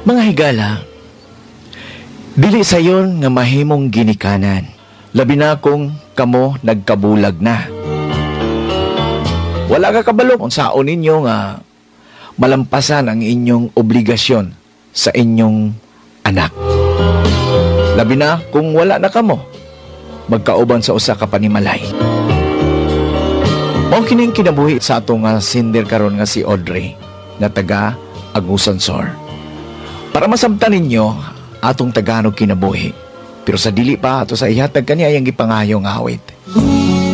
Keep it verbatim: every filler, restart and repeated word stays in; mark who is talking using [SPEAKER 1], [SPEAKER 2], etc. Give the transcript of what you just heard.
[SPEAKER 1] Mga higala, dili sayon nga mahimong ginikanan. Labi na kung kamo nagkabulag na. Wala ka kabalo kung saon ninyo nga malampasan ang inyong obligasyon sa inyong anak. Labi na kung wala na kamo magkauban sa usa ka panimalay. Mao kining kinabuhi sa atong nga sinder karon nga si Audrey nga taga Agusan Sur. Para masabtan ninyo atong Tagalog kinabuhi. Pero sa dili pa ato sa ihatag kaniya yang gipangayong awit.